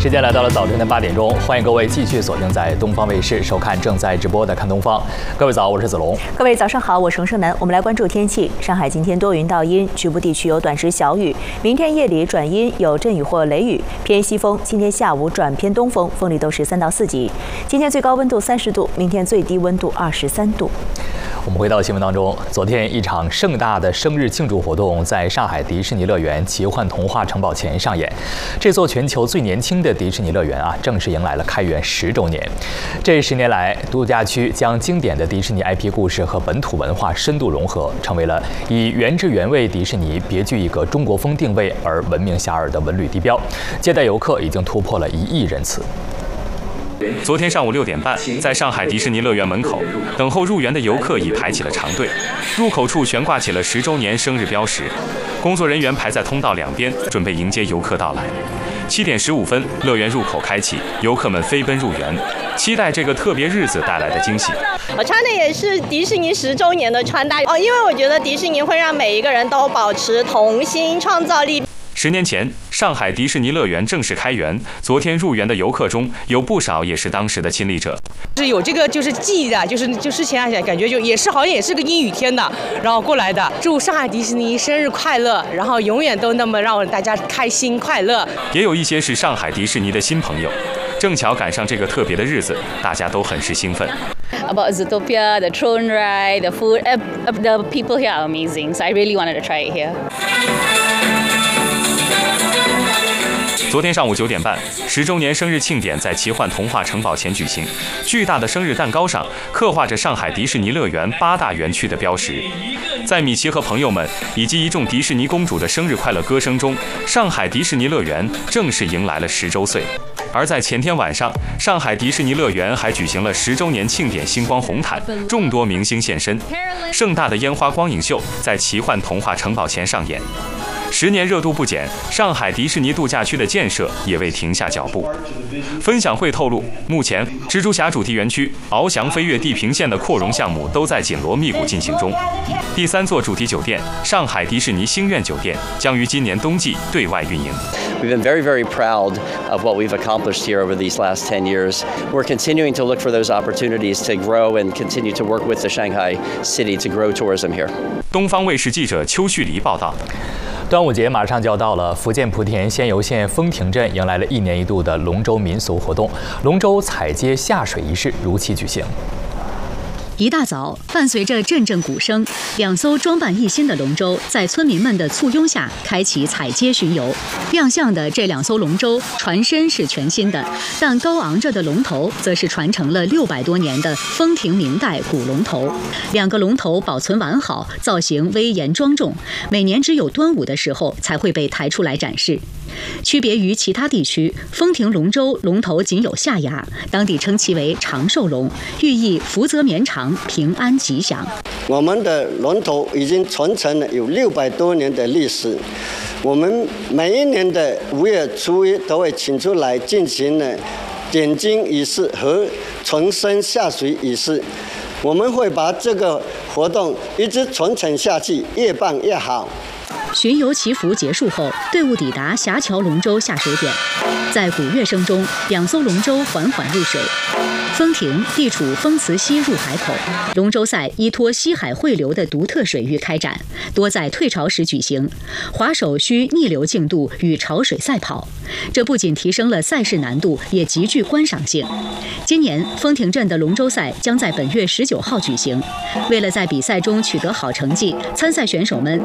时间来到了早晨的8点钟，欢迎各位继续锁定在东方卫视收看正在直播的《看东方》。各位早，我是子龙。 各位早上好，我是程胜南。我们来关注天气。上海今天多云到阴，局部地区有短时小雨。明天夜里转阴，有阵雨或雷雨，偏西风。今天下午转偏东风，风力都是3到4级。今天最高温度30度，明天最低温度23度。 我们回到新闻当中，昨天一场盛大的生日庆祝活动在上海迪士尼乐园奇幻童话城堡前上演。这座全球最年轻的迪士尼乐园正式迎来了开园10周年。这10年来，度假区将经典的迪士尼 IP 故事和本土文化深度融合，成为了以原汁原味迪士尼别具一个中国风定位而闻名遐迩的文旅地标，接待游客已经突破了1亿人次。 昨天上午6点半，在上海迪士尼乐园门口，等候入园的游客已排起了长队。入口处悬挂起了10周年生日标识，工作人员排在通道两边，准备迎接游客到来。7点15分，乐园入口开启，游客们飞奔入园，期待这个特别日子带来的惊喜。 我穿的也是迪士尼10周年的穿搭因为我觉得迪士尼会让每一个人都保持童心创造力。 10年前，上海迪士尼乐园正式开园。昨天入园的游客中有不少也是当时的亲历者， 是有这个就是记忆的，就之前感觉也是好像也是个阴雨天的，然后过来的。祝上海迪士尼生日快乐，然后永远都那么让大家开心快乐。 也有一些是上海迪士尼的新朋友，正巧赶上这个特别的日子，大家都很是兴奋。 About Zootopia, the throne ride, the food, the people here are amazing. So I really wanted to try it here. 昨天上午9点半，10周年生日庆典在奇幻童话城堡前举行。巨大的生日蛋糕上刻画着上海迪士尼乐园8大园区的标识。在米奇和朋友们以及一众迪士尼公主的生日快乐歌声中，上海迪士尼乐园正式迎来了10周岁。而在前天晚上，上海迪士尼乐园还举行了10周年庆典星光红毯，众多明星现身，盛大的烟花光影秀在奇幻童话城堡前上演。10年热度不减，上海迪士尼度假区的建设也未停下脚步。分享会透露，目前蜘蛛侠主题园区、翱翔飞越地平线的扩容项目都在紧锣密鼓进行中。第3座主题酒店上海迪士尼星愿酒店将于今年冬季对外运营。 We've been very, very proud of what we've accomplished here over these last 10 years. We're continuing to look for those opportunities to grow and continue to work with the Shanghai city to grow tourism here. 东方卫视记者邱旭黎报道。 端午节马上就要到了，福建莆田仙游县枫亭镇迎来了1年1度的龙舟民俗活动，龙舟踩街下水仪式如期举行。 一大早，伴随着阵阵鼓声，2艘装扮一新的龙舟在村民们的簇拥下开启踩街巡游。亮相的这2艘龙舟，船身是全新的，但高昂着的龙头则是传承了600多年的枫亭明代古龙头。2个龙头保存完好，造型威严庄重，每年只有端午的时候才会被抬出来展示。区别于其他地区，枫亭龙舟龙头仅有下牙，当地称其为长寿龙，寓意福泽绵长、平安吉祥。 我们的龙头已经传承了有600多年的历史，我们每一年的5月初1都会请出来进行了点睛仪式和重生下水仪式。我们会把这个活动一直传承下去，越办越好。 巡游祈福结束后，队伍抵达霞桥龙舟下水点，在鼓乐声中，2艘龙舟缓缓入水。枫亭地处枫慈溪入海口，龙舟赛依托西海汇流的独特水域开展，多在退潮时举行，划手需逆流竞渡与潮水赛跑，这不仅提升了赛事难度，也极具观赏性。今年枫亭镇的龙舟赛将在本月19号举行，为了在比赛中取得好成绩，参赛选手们